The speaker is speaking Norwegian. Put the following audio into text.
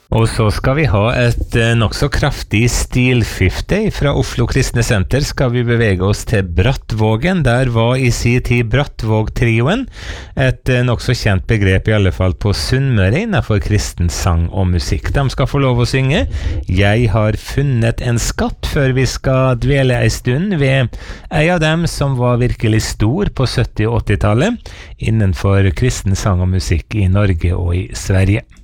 Og så skal vi ha et nokså kraftig stilskifte. Fra Oslo Kristne Senter skal vi bevege oss til Brattvågen. Der var i sin tid Brattvåg-trioen et nokså kjent begrep, i alle fall på Sunnmøre, innenfor kristen sang og musikk. De skal få lov å synge «Jeg har funnet en skatt», før vi skal dvele en stund ved en av dem som var virkelig stor på 70- og 80-tallet innenfor kristen sang og musikk i Norge og i Sverige.